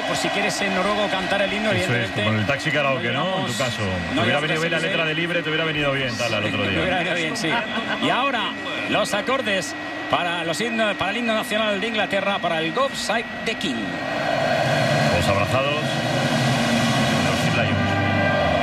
por si quieres en noruego cantar el himno, evidentemente. Con el taxi karaoke, ¿no? En tu caso. Te hubiera venido bien la letra de Libre, te hubiera venido bien, tal, al otro día. Te hubiera venido bien, sí. Y ahora, los acordes para el himno nacional de Inglaterra, para el God Save the King. Los abrazados.